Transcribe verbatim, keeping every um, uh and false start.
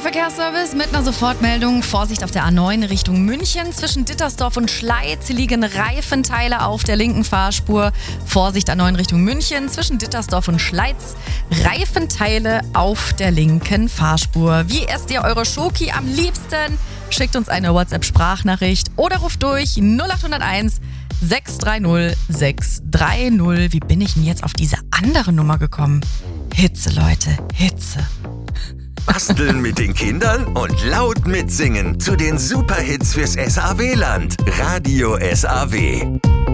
Verkehrsservice mit einer Sofortmeldung. Vorsicht auf der A neun Richtung München. Zwischen Dittersdorf und Schleiz liegen Reifenteile auf der linken Fahrspur. Vorsicht A neun Richtung München. Zwischen Dittersdorf und Schleiz Reifenteile auf der linken Fahrspur. Wie esst ihr eure Schoki am liebsten? Schickt uns eine WhatsApp-Sprachnachricht oder ruft durch null acht null eins sechs drei null sechs drei null. Wie bin ich denn jetzt auf diese andere Nummer gekommen? Hitze, Leute, Hitze. Basteln mit den Kindern und laut mitsingen zu den Superhits fürs S A W-Land. Radio S A W.